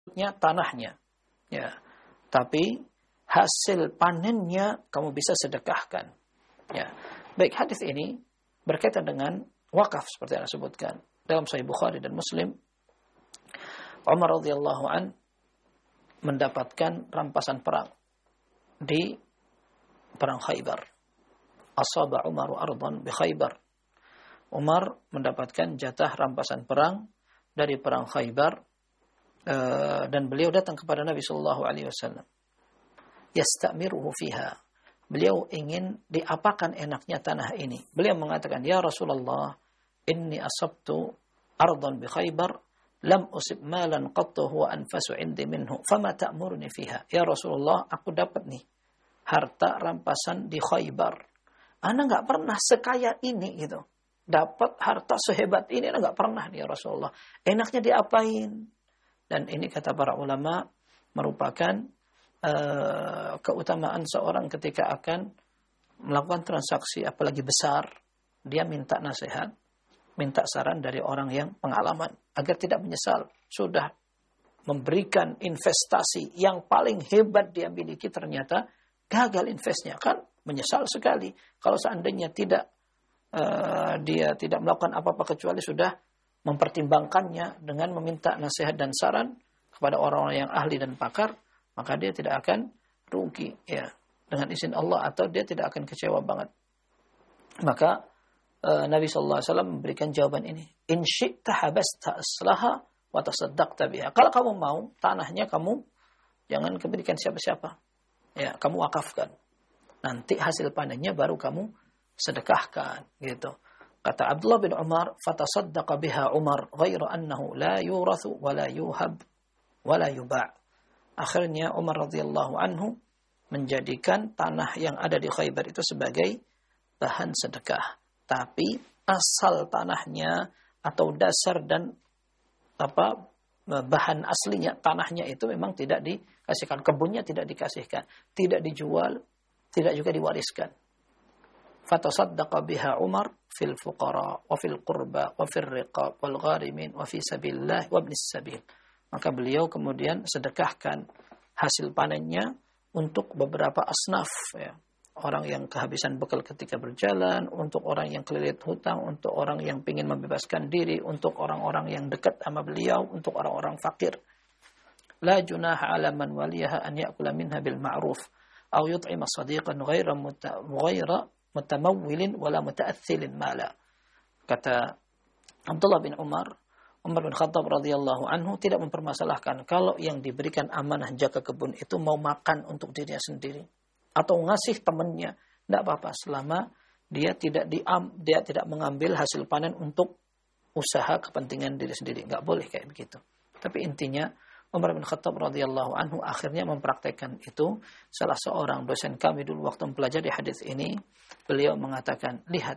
tanahnya, ya. Tapi hasil panennya kamu bisa sedekahkan, ya. Baik, hadis ini berkaitan dengan wakaf seperti yang disebutkan dalam Sahih Bukhari dan Muslim. Umar radhiyallahu an mendapatkan rampasan perang di perang Khaybar. Asaba Umaru ardan bi Khaybar. Umar mendapatkan jatah rampasan perang dari perang Khaybar, dan beliau datang kepada Nabi sallallahu alaihi wasallam. Yastamiruhu fiha. Beliau ingin diapakan enaknya tanah ini. Beliau mengatakan, "Ya Rasulullah, inni asabtu ardan bi Khaybar, lam usib malan qattu huwa anfasu indi minhu, fama ta'muruni fiha." Ya Rasulullah, aku dapat nih harta rampasan di Khaybar. Ana enggak pernah sekaya ini gitu. Dapat harta sehebat ini enggak pernah nih ya Rasulullah. Enaknya diapain? Dan ini kata para ulama merupakan keutamaan seorang ketika akan melakukan transaksi apalagi besar, dia minta nasihat, minta saran dari orang yang pengalaman agar tidak menyesal. Sudah memberikan investasi yang paling hebat dia miliki, ternyata gagal investnya, kan menyesal sekali. Kalau seandainya dia tidak melakukan apa-apa kecuali sudah mempertimbangkannya dengan meminta nasihat dan saran kepada orang-orang yang ahli dan pakar, maka dia tidak akan rugi, ya, dengan izin Allah, atau dia tidak akan kecewa banget. Maka Nabi sallallahu alaihi wasallam memberikan jawaban ini, in syi'ta habasta aslaha wa tasaddaqta biha. Kalau kamu mau tanahnya, kamu jangan berikan siapa-siapa, ya, kamu wakafkan. Nanti hasil panennya baru kamu sedekahkan, gitu. Kata Abdullah bin Umar, fatasaddaqa biha Umar ghaira annahu la yurathu wa la yuhab wa la yuba'. Akhirnya Umar radhiyallahu anhu menjadikan tanah yang ada di Khaybar itu sebagai bahan sedekah. Tapi asal tanahnya atau dasar dan bahan aslinya tanahnya itu memang tidak dikasihkan, kebunnya tidak dikasihkan, tidak dijual, tidak juga diwariskan. Fatasaddaqa biha Umar fil fuqara wa fil qurba wa fil riqab wal gharimin wa fi sabilillah wa ibnis sabil. Maka beliau kemudian sedekahkan hasil panennya untuk beberapa asnaf, ya. Orang yang kehabisan bekal ketika berjalan, untuk orang yang kelilit hutang, untuk orang yang ingin membebaskan diri, untuk orang-orang yang dekat sama beliau, untuk orang-orang fakir. La junaha ala man waliyaha an ya'kula minha bil ma'ruf aw yut'ima sadiqan ghaira mutamawwilin wala muta'athilin mala. Kata Abdullah bin Umar bin Khattab radhiyallahu anhu tidak mempermasalahkan kalau yang diberikan amanah jaga kebun itu mau makan untuk dirinya sendiri atau ngasih temannya, tidak apa-apa selama dia tidak mengambil hasil panen untuk usaha kepentingan diri sendiri. Enggak boleh kayak begitu. Tapi intinya Umar bin Khattab radhiyallahu anhu akhirnya mempraktekkan itu. Salah seorang dosen kami dulu waktu mempelajari hadis ini, beliau mengatakan, lihat,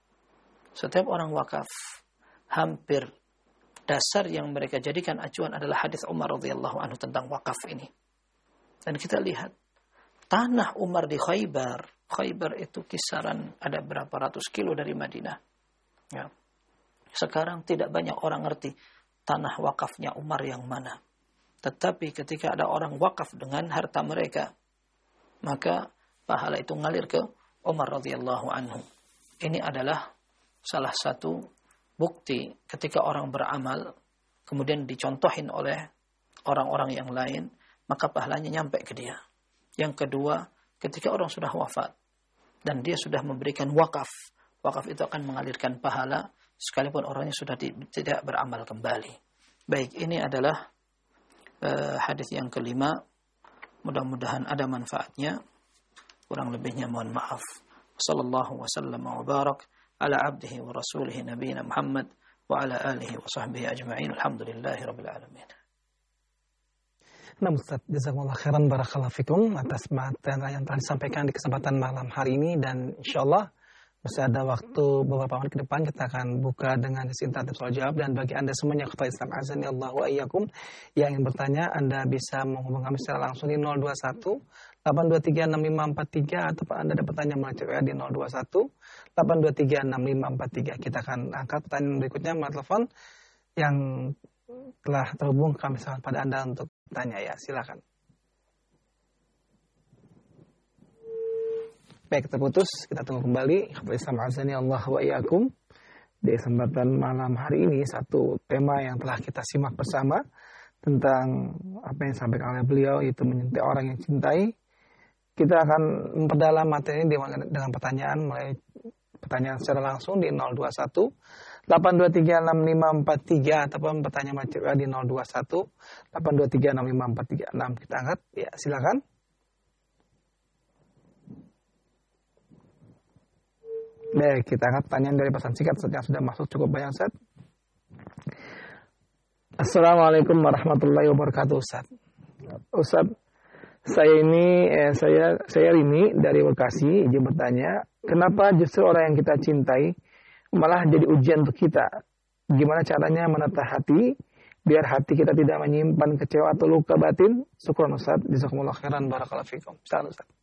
setiap orang wakaf hampir dasar yang mereka jadikan acuan adalah hadis Umar radhiyallahu anhu tentang wakaf ini. Dan kita lihat tanah Umar di Khaybar. Khaybar itu kisaran ada berapa ratus kilo dari Madinah. Ya. Sekarang tidak banyak orang ngerti tanah wakafnya Umar yang mana. Tetapi ketika ada orang wakaf dengan harta mereka, maka pahala itu ngalir ke Umar radhiyallahu anhu. Ini adalah salah satu bukti ketika orang beramal kemudian dicontohin oleh orang-orang yang lain, maka pahalanya nyampe ke dia. Yang kedua, ketika orang sudah wafat dan dia sudah memberikan wakaf, wakaf itu akan mengalirkan pahala sekalipun orangnya sudah tidak beramal kembali. Baik, ini adalah hadis yang kelima. Mudah-mudahan ada manfaatnya. Kurang lebihnya mohon maaf. Sallallahu wasallam wa barak ala abdihi wa rasulihi nabiyina Muhammad wa ala alihi wa sahbihi ajma'in. Alhamdulillahi rabbil alamin. Nah Ustaz, jazakumullah khairan barakallahu fikum atas materi yang telah disampaikan di kesempatan malam hari ini, dan insyaallah masih ada waktu beberapa menit ke depan kita akan buka dengan sesi interaktif soal jawab. Dan bagi Anda semuanya kepada Islam azani Allah wa iyyakum yang ingin bertanya, Anda bisa menghubungi kami secara langsung di 021 823 6543 atau Anda dapat tanya melalui WA di 021 823 6543. Kita akan angkat pertanyaan berikutnya melalui telepon yang telah terhubung, kami selamat pada Anda untuk tanya ya, silakan. Baik, terputus, kita tunggu kembali. Bersama azani Allah wa iyyakum. Di kesempatan malam hari ini, satu tema yang telah kita simak bersama tentang apa yang disampaikan oleh beliau, yaitu mencintai orang yang cintai. Kita akan memperdalam materi dengan pertanyaan, mulai pertanyaan secara langsung di 021 823 6543 ataupun pertanyaan material di 021 823 6543. Kita angkat, ya silakan. Baik, kita angkat pertanyaan dari pesan singkat yang sudah masuk cukup banyak, Ustaz. Assalamualaikum warahmatullahi wabarakatuh, Ustaz. Ustaz, saya Rini dari Bekasi, izin bertanya, kenapa justru orang yang kita cintai malah jadi ujian untuk kita? Gimana caranya menata hati biar hati kita tidak menyimpan kecewa atau luka batin? Syukran Ustaz, jazakumullah khairan, barakallahu fikum. Salam Ustaz.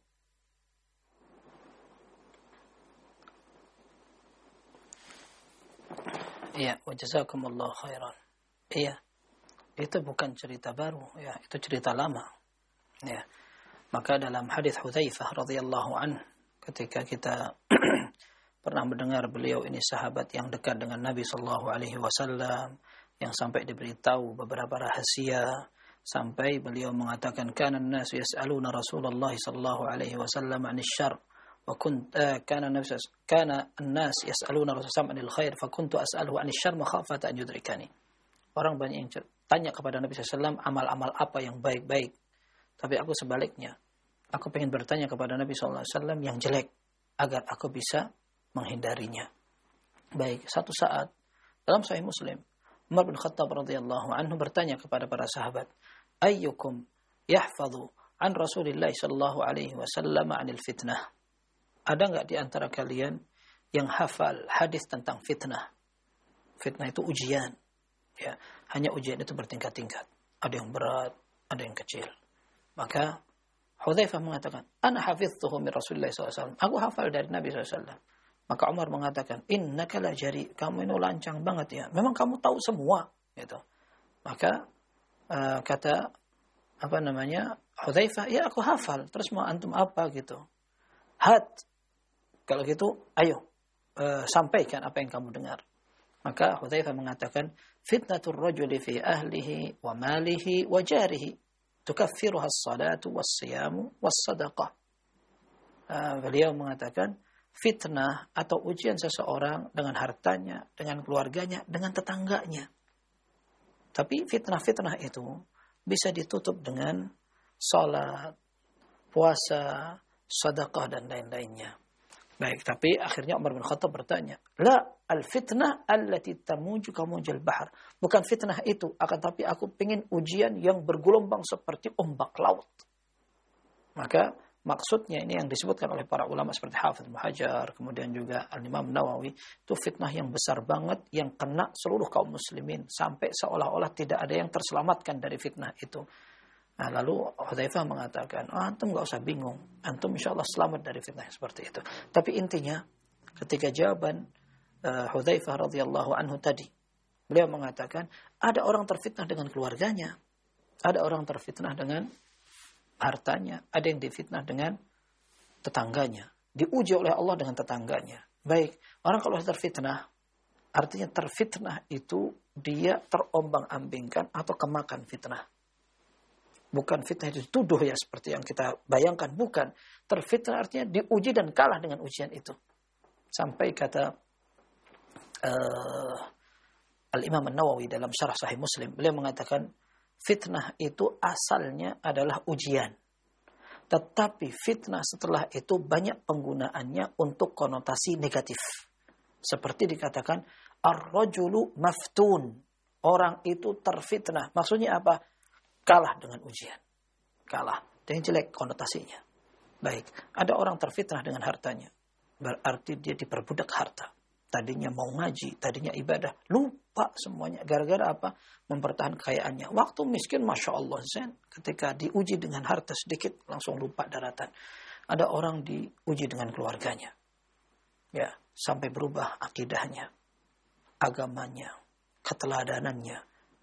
Iya, wa jazakumullah khairan. Iya, itu bukan cerita baru, ya, itu cerita lama. Ya. Maka dalam hadis Hudzaifah radhiyallahu anhu, ketika kita pernah mendengar beliau ini sahabat yang dekat dengan Nabi sallallahu alaihi wasallam, yang sampai diberitahu beberapa rahasia, sampai beliau mengatakan kana an-nas yas'aluna Rasulullah sallallahu alaihi wasallam 'anil syarr wa kana an-nas yas'aluna Rasulullah 'anil khair fa kuntu as'aluhu 'anil syarr makhafata an yudrikani. Orang banyak yang tanya kepada Nabi sallallahu alaihi wasallam amal-amal apa yang baik-baik. Tapi aku sebaliknya, aku ingin bertanya kepada Nabi SAW yang jelek, agar aku bisa menghindarinya. Baik, satu saat, dalam Sahih Muslim, Umar bin Khattab radhiyallahu anhu bertanya kepada para sahabat, ayyukum yahfadhu an Rasulillah sallallahu alaihi wasallam anil fitnah? Ada enggak di antara kalian yang hafal hadis tentang fitnah? Fitnah itu ujian. Ya, hanya ujian itu bertingkat-tingkat. Ada yang berat, ada yang kecil. Maka Hudzaifah mengatakan, ana hafiztuhu min Rasulillah SAW. Aku hafal dari Nabi SAW. Maka Umar mengatakan, innaka la jari, kamu ini lancang banget ya. Memang kamu tahu semua, gitu. Maka kata Hudzaifah, ya aku hafal. Terus mau antum apa gitu? Kalau gitu, ayo sampaikan apa yang kamu dengar. Maka Hudzaifah mengatakan, fitnatur rajuli fi ahlihi wa malihi wa jarihi tukaffiruha as-salatu was-siyamu was-sadaqah. Beliau mengatakan fitnah atau ujian seseorang dengan hartanya, dengan keluarganya, dengan tetangganya. Tapi fitnah-fitnah itu bisa ditutup dengan salat, puasa, sedekah dan lain-lainnya. Baik, tapi akhirnya Umar bin Khattab bertanya, la al-fitnah allati tamuju kamujal bahr. Bukan fitnah itu, akan tapi aku ingin ujian yang bergelombang seperti ombak laut. Maka maksudnya ini yang disebutkan oleh para ulama seperti Hafidz Ibnu Hajar, kemudian juga Al-Imam Nawawi, itu fitnah yang besar banget yang kena seluruh kaum muslimin sampai seolah-olah tidak ada yang terselamatkan dari fitnah itu. Nah, lalu Hudzaifah mengatakan, antum gak usah bingung. Antum insya Allah selamat dari fitnah seperti itu. Tapi intinya, ketika jawaban Hudzaifah radhiyallahu anhu tadi, beliau mengatakan, ada orang terfitnah dengan keluarganya. Ada orang terfitnah dengan hartanya. Ada yang difitnah dengan tetangganya. Diuji oleh Allah dengan tetangganya. Baik, orang kalau terfitnah, artinya terfitnah itu dia terombang-ambingkan atau kemakan fitnah. Bukan fitnah itu dituduh ya seperti yang kita bayangkan. Bukan. Terfitnah artinya diuji dan kalah dengan ujian itu. Sampai kata Al-Imam Nawawi dalam Syarah Sahih Muslim. Beliau mengatakan fitnah itu asalnya adalah ujian. Tetapi fitnah setelah itu banyak penggunaannya untuk konotasi negatif. Seperti dikatakan ar-rajulu maftun. Orang itu terfitnah. Maksudnya apa? Kalah dengan ujian. Kalah. Dan jelek konotasinya. Baik. Ada orang terfitnah dengan hartanya. Berarti dia diperbudak harta. Tadinya mau ngaji. Tadinya ibadah. Lupa semuanya. Gara-gara apa? Mempertahankan kekayaannya. Waktu miskin, Masya Allah. Zen. Ketika diuji dengan harta sedikit. Langsung lupa daratan. Ada orang diuji dengan keluarganya. Ya. Sampai berubah akidahnya. Agamanya. Keteladanannya.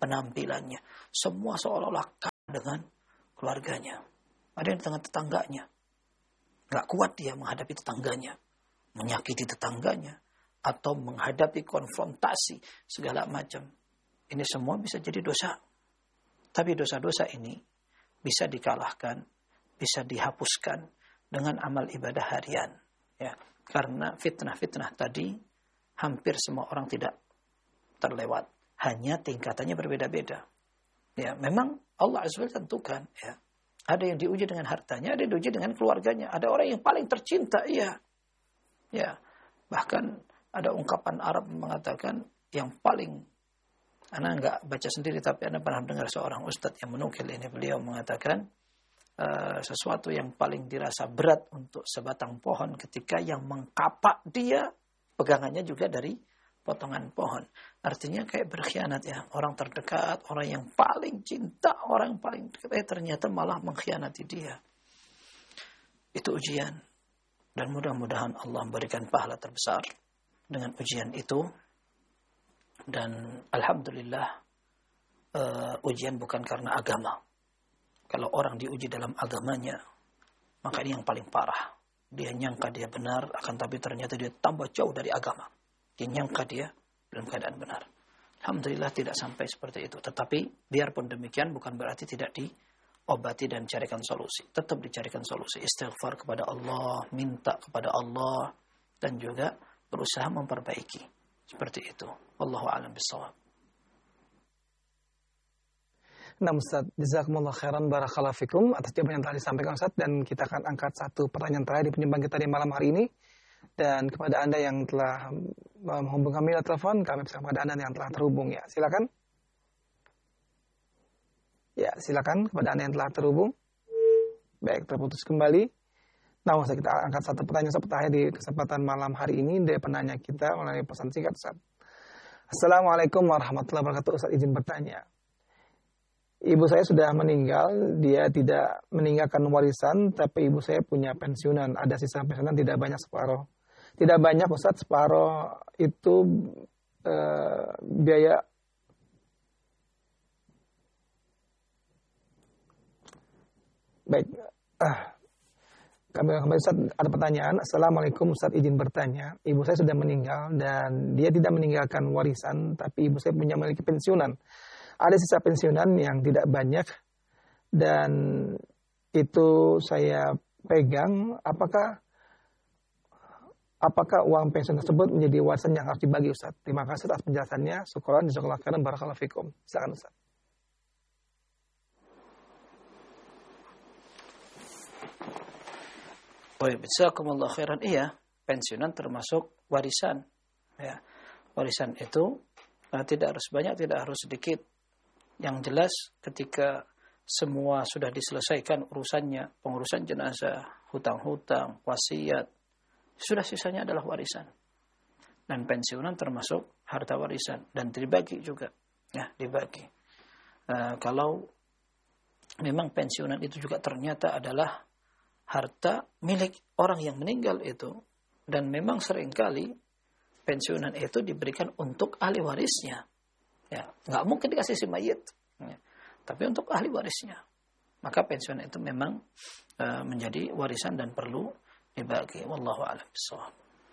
penampilannya. Semua seolah-olah kalah dengan keluarganya. Ada yang dengan tetangganya. Gak kuat dia menghadapi tetangganya. Menyakiti tetangganya. Atau menghadapi konfrontasi segala macam. Ini semua bisa jadi dosa. Tapi dosa-dosa ini bisa dikalahkan, bisa dihapuskan dengan amal ibadah harian. Ya, karena fitnah-fitnah tadi hampir semua orang tidak terlewat. Hanya tingkatannya berbeda-beda. Ya, memang Allah Azza wa Jalla tentukan. Ya, ada yang diuji dengan hartanya, ada yang diuji dengan keluarganya. Ada orang yang paling tercinta, iya. Ya, bahkan ada ungkapan Arab mengatakan yang paling, Anda nggak baca sendiri, tapi Anda pernah dengar seorang ustadz yang menukil ini. Beliau mengatakan sesuatu yang paling dirasa berat untuk sebatang pohon ketika yang mengkapak dia, pegangannya juga dari potongan pohon. Artinya kayak berkhianat ya. Orang terdekat, orang yang paling cinta, orang yang paling dekat, ternyata malah mengkhianati dia. Itu ujian. Dan mudah-mudahan Allah memberikan pahala terbesar dengan ujian itu. Dan alhamdulillah ujian bukan karena agama. Kalau orang diuji dalam agamanya, maka ini yang paling parah. Dia nyangka dia benar, akan tapi ternyata dia tambah jauh dari agama. Dia nyangka dia dalam keadaan benar. Alhamdulillah tidak sampai seperti itu. Tetapi biarpun demikian bukan berarti tidak diobati dan carikan solusi. Tetap dicarikan solusi. Istighfar kepada Allah, minta kepada Allah, dan juga berusaha memperbaiki. Seperti itu. Wallahu a'lam bishawab. Nah Ustaz, jazakumullah khairan barakallahu fikum atas jawaban yang telah disampaikan Ustaz, dan kita akan angkat satu pertanyaan terakhir di penyumbang kita di malam hari ini. Dan kepada Anda yang telah menghubungi kami lewat telepon, kami bersama kepada Anda yang telah terhubung ya. Silakan. Ya, silakan kepada Anda yang telah terhubung. Baik, terputus kembali. Nah, Ustaz, kita angkat satu pertanyaan terakhir di kesempatan malam hari ini dari penanya kita melalui pesan singkat Ustaz. Assalamualaikum warahmatullahi wabarakatuh. Ustaz, izin bertanya. Ibu saya sudah meninggal, dia tidak meninggalkan warisan, tapi ibu saya punya pensiunan. Ada sisa pensiunan tidak banyak, separuh. Tidak banyak Ustaz, separuh itu biaya. Baik, kami Ustaz, ada pertanyaan. Assalamualaikum Ustaz, izin bertanya. Ibu saya sudah meninggal dan dia tidak meninggalkan warisan, tapi ibu saya punya memiliki pensiunan. Ada sisa pensiunan yang tidak banyak dan itu saya pegang. Apakah uang pensiun tersebut menjadi warisan yang harus dibagi Ustaz? Terima kasih atas penjelasannya. Syukran, jazakallahu khairan, barakallahu fikum. Silakan Ustaz. Baik, jazakumullah khairan. Iya, pensiunan termasuk warisan. Ya, warisan itu tidak harus banyak, tidak harus sedikit. Yang jelas ketika semua sudah diselesaikan urusannya, pengurusan jenazah, hutang-hutang, wasiat, sudah sisanya adalah warisan. Dan pensiunan termasuk harta warisan dan dibagi juga. Ya, dibagi. Kalau memang pensiunan itu juga ternyata adalah harta milik orang yang meninggal itu, dan memang seringkali pensiunan itu diberikan untuk ahli warisnya. Ya, nggak mungkin dikasih si mayit, ya, tapi untuk ahli warisnya. Maka pensiunan itu memang menjadi warisan dan perlu dibagi. Wallahu a'lam bishawab.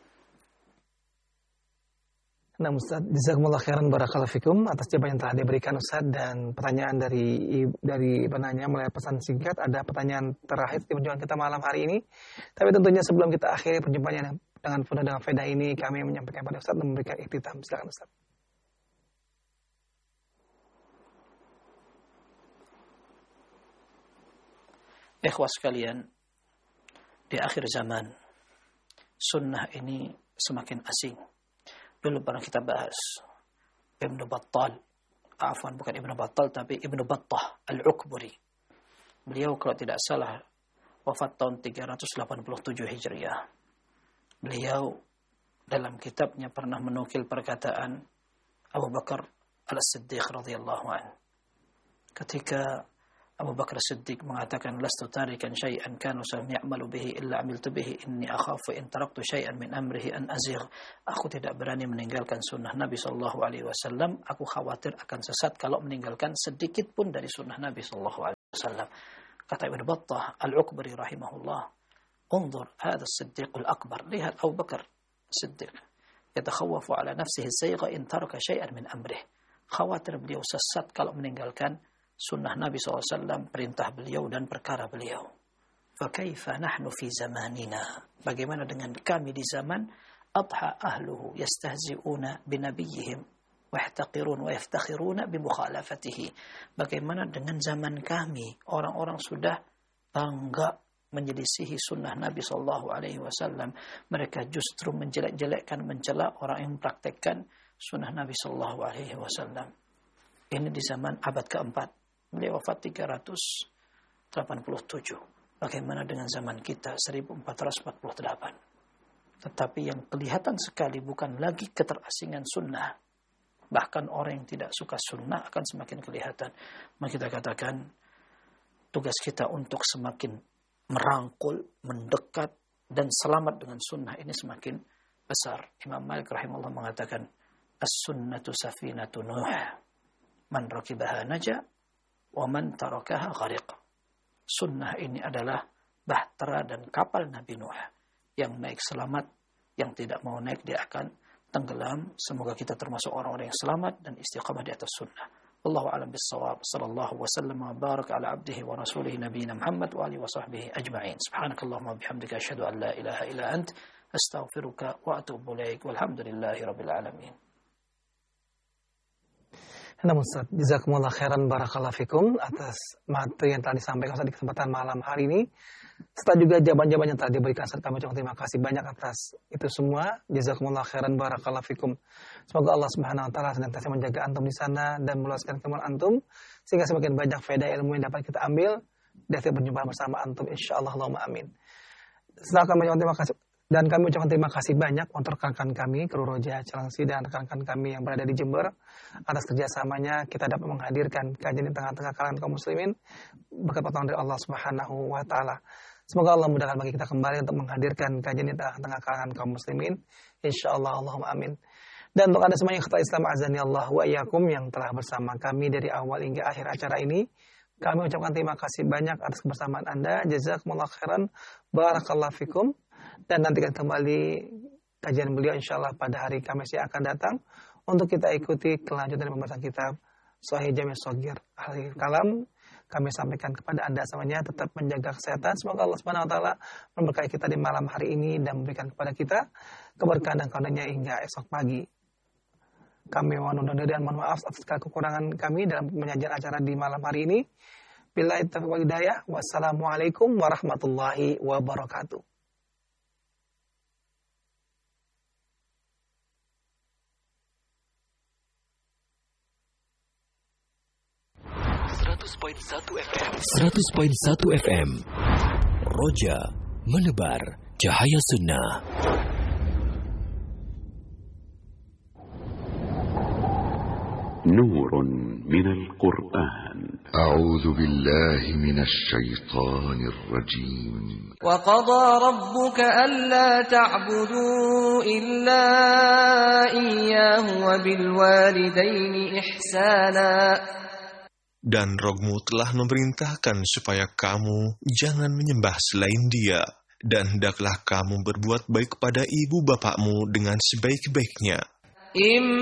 Nah Ustaz, jazakumullah khairan barakallahu fikum atas jawaban yang telah diberikan Ustaz, dan pertanyaan dari penanya melalui pesan singkat. Ada pertanyaan terakhir di perjumpaan kita malam hari ini. Tapi tentunya sebelum kita akhiri perjumpaan dengan penuh dengan faedah ini, kami menyampaikan kepada Ustaz dan memberikan ikhtitam. Silakan Ustaz. Ikhwas sekalian, di akhir zaman sunnah ini semakin asing. Dulu pernah kita bahas Ibnu Battal, bukan Ibnu Battal tapi Ibnu Battah Al-Ukburi. Beliau kalau tidak salah wafat tahun 387 Hijriah. Beliau dalam kitabnya pernah menukil perkataan Abu Bakar Al-Siddiq radhiyallahu anhu ketika Abu Bakar Siddiq mengatakan, lastu tarikan syai'an kanu ya'malu bihi illa amiltu bihi inni akhafu in taraktu syai'an min amrihi an azigh. Aku tidak berani meninggalkan sunnah Nabi sallallahu alaihi wasallam. Aku khawatir akan sesat kalau meninggalkan sedikit pun dari sunnah Nabi sallallahu alaihi wasallam. Kata Ibn Battah Al-Ukbari rahimahullah, "Unzur hadha as-siddiq al-akbar." Lihat Abu Bakar Siddiq yatakhawafu ala nafsihi az-zaygha in taraka syai'an min amrihi. Khawatir beliau sesat kalau meninggalkan sunnah Nabi SAW, perintah beliau dan perkara beliau. Fakaifa nahnu fi zamanina. Bagaimana dengan kami di zaman adha ahluhu yastahzi'una binabiyihim wa yahtaqirun wa yaftakhiruna bimukhalafatihi. Bagaimana dengan zaman kami, orang-orang sudah bangga menyelisihi sunnah Nabi SAW. Mereka justru menjelek-jelekkan, mencela orang yang mempraktekkan sunnah Nabi SAW. Ini di zaman abad keempat. Beliau wafat 387. Bagaimana dengan zaman kita 1448? Tetapi yang kelihatan sekali bukan lagi keterasingan sunnah. Bahkan orang yang tidak suka sunnah akan semakin kelihatan. Maka kita katakan tugas kita untuk semakin merangkul, mendekat, dan selamat dengan sunnah ini semakin besar. Imam Malik rahimahullah mengatakan, as-sunnatu safinatu Nuh. Man rakibaha naja, wa man tarakaha ghariq. Sunnah ini adalah bahtera dan kapal Nabi Nuh. Yang naik selamat, yang tidak mau naik dia akan tenggelam. Semoga kita termasuk orang-orang yang selamat dan istiqamah di atas sunnah. Wallahu a'lam bis-shawab. Sallallahu wasallam wa baraka ala abdihi wa rasulihi nabiyina Muhammad wa alihi wa sahbihi ajma'in. Subhanakallahumma bihamdika asyhadu an la ilaha illa ant astaghfiruka wa atubu ilaik. Walhamdulillahi rabbil alamin. Namun Ustaz, jazakumullah khairan barakallahu fikum atas materi yang telah disampaikan Ustaz di kesempatan malam hari ini. Setelah juga jawaban-jawaban yang telah diberikan Ustaz, kami ucapkan terima kasih banyak atas itu semua. Jazakumullah khairan barakallahu fikum. Semoga Allah Subhanahu wa taala senantiasa menjaga antum di sana dan meluaskan kemampuan antum sehingga semakin banyak faedah ilmu yang dapat kita ambil dan kita berjumpa bersama antum insyaallah. Allahumma amin. Setelah kami ucapkan terima kasih dan kami ucapkan terima kasih banyak untuk rekan-rekan kami, Kru Roja Cilengsi dan rekan-rekan kami yang berada di Jember atas kerjasamanya kita dapat menghadirkan kajian di tengah-tengah kalangan kaum muslimin berkat pertolongan dari Allah Subhanahu wa taala. Semoga Allah mudahkan bagi kita kembali untuk menghadirkan kajian di tengah-tengah kalangan kaum muslimin. Insyaallah, Allahumma amin. Dan untuk Anda semuanya ikhwat Islam azani Allah wa iyyakum yang telah bersama kami dari awal hingga akhir acara ini, kami ucapkan terima kasih banyak atas kebersamaan Anda. Jazakumullah khairan barakallahu fikum. Dan nantikan kembali kajian beliau insyaallah pada hari Kamis yang akan datang untuk kita ikuti kelanjutan pembahasan kitab Shahih Jami' Shaghir Ahli Kalam. Kami sampaikan kepada Anda semuanya tetap menjaga kesehatan. Semoga Allah Subhanahu wa taala memberkahi kita di malam hari ini dan memberikan kepada kita keberkahan dan karunia hingga esok pagi. Kami mohon undur diri dan mohon maaf atas segala kekurangan kami dalam menyajikan acara di malam hari ini. Billahi taufiq wal hidayah. Wassalamualaikum warahmatullahi wabarakatuh. 100.1 FM Roja menebar cahaya sunnah. نور من القرآن. أعوذ بالله من الشيطان الرجيم. وقضى ربك ألا تعبدوا إلا إياه وبالوالدين إحسانا. Dan Rohmu telah memerintahkan supaya kamu jangan menyembah selain Dia, dan hendaklah kamu berbuat baik kepada ibu bapakmu dengan sebaik-baiknya.